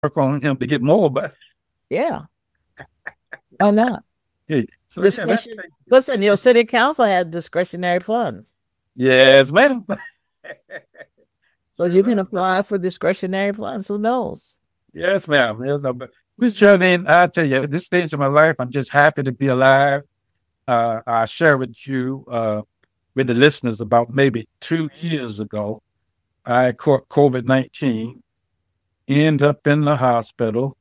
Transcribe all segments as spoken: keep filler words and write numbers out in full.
work on him to get more, but Yeah. Why not? yeah. So yeah, that's Discretion. Listen, your city council had discretionary funds. yes, madam. So you can apply for discretionary funds. Who knows? Yes, ma'am. Yes, no, but Miss Geraldine, I tell you, at this stage of my life, I'm just happy to be alive. Uh, I share with you, uh, with the listeners, about maybe two years ago, I caught COVID nineteen, ended up in the hospital,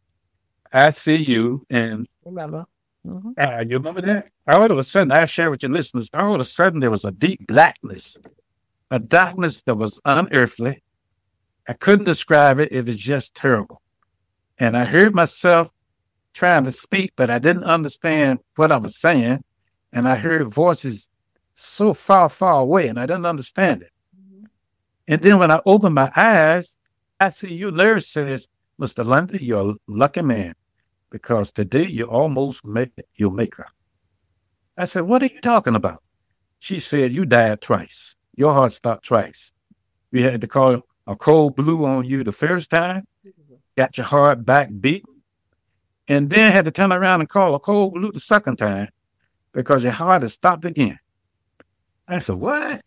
I C U, and Remember? Hmm. uh, you remember that? All of a sudden, I share with your listeners, all of a sudden, there was a deep blackness, a darkness that was unearthly. I couldn't describe it. It was just terrible. And I heard myself trying to speak, but I didn't understand what I was saying. And I heard voices so far, far away, and I didn't understand it. And then when I opened my eyes, I see you nurse says, Mister Lundy, you're a lucky man because today you almost make it, your maker. I said, what are you talking about? She said, you died twice. Your heart stopped twice. We had to call a cold blue on you the first time, got your heart back beating, and then had to turn around and call a cold blue the second time because your heart had stopped again. I said, what?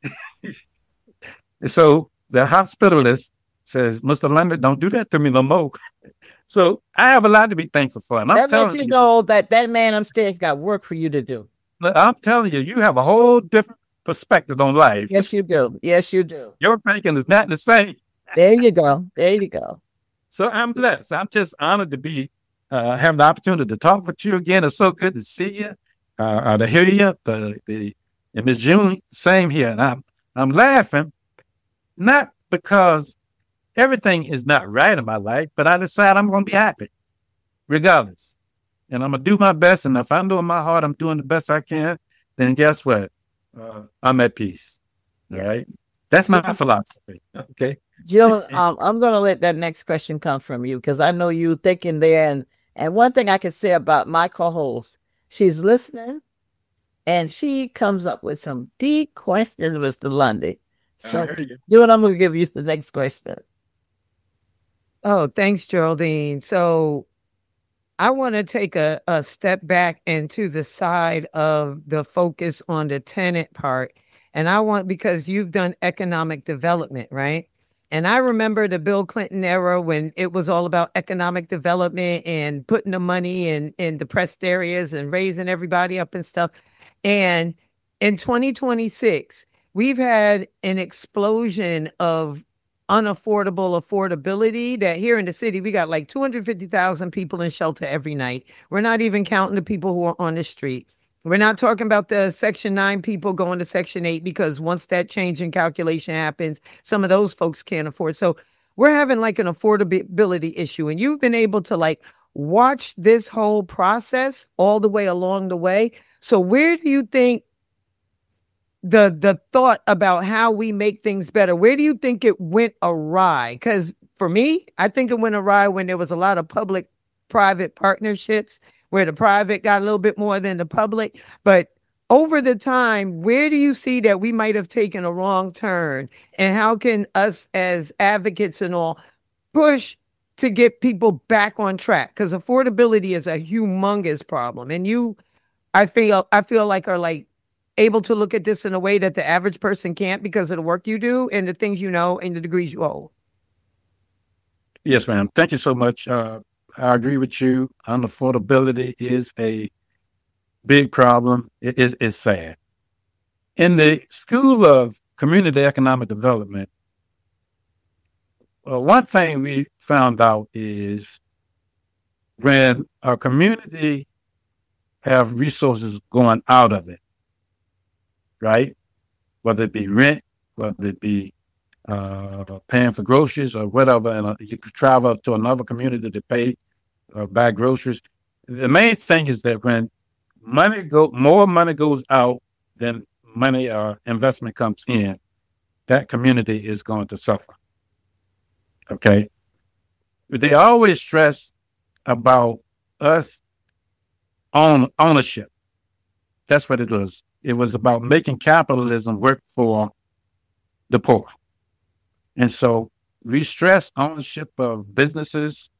And so the hospitalist says, Mister Leonard, don't do that to me no more. So I have a lot to be thankful for. And I'm That lets telling you you, know that that man upstairs got work for you to do. I'm telling you, you have a whole different perspective on life. Yes, you do. Yes, you do. Your thinking is not the same. There you go. There you go. So I'm blessed. I'm just honored to be uh, having the opportunity to talk with you again. It's so good to see you, uh, uh, to hear you. The, the, and Miss June, same here. And I'm I'm laughing, not because everything is not right in my life, but I decide I'm going to be happy, regardless. And I'm going to do my best. And if I know in my heart I'm doing the best I can, then guess what? Uh, I'm at peace. All Yes. right. That's my philosophy. Okay. Jill, um, I'm going to let that next question come from you because I know you thinking there. And, and one thing I can say about my co-host, she's listening and she comes up with some deep questions, Mister Lundy. So, you. you and I'm going to give you the next question. Oh, thanks, Geraldine. So I want to take a, a step back into the side of the focus on the tenant part. And I want, because you've done economic development, right? And I remember the Bill Clinton era when it was all about economic development and putting the money in, in depressed areas and raising everybody up and stuff. And in twenty twenty-six, we've had an explosion of unaffordable affordability that here in the city, we got like two hundred fifty thousand people in shelter every night. We're not even counting the people who are on the street. We're not talking about the Section nine people going to Section eight because once that change in calculation happens, some of those folks can't afford. So we're having like an affordability issue. And you've been able to like watch this whole process all the way along the way. So where do you think the the thought about how we make things better, where do you think it went awry? Because for me, I think it went awry when there was a lot of public-private partnerships where the private got a little bit more than the public. But over the time, where do you see that we might have taken a wrong turn? And how can us as advocates and all push to get people back on track? Because affordability is a humongous problem. And you, I feel, I feel like are like able to look at this in a way that the average person can't because of the work you do and the things you know and the degrees you hold. Yes, ma'am. Thank you so much. Uh, I agree with you. Unaffordability is a big problem. It is it's sad. In the School of Community Economic Development, well, one thing we found out is when our community have resources going out of it, right? Whether it be rent, whether it be uh, paying for groceries or whatever, and uh, you could travel to another community to pay or buy groceries. The main thing is that when money go, more money goes out than money or uh, investment comes in, that community is going to suffer. Okay, but they always stress about us own ownership. That's what it was. It was about making capitalism work for the poor. And so we stress ownership of businesses,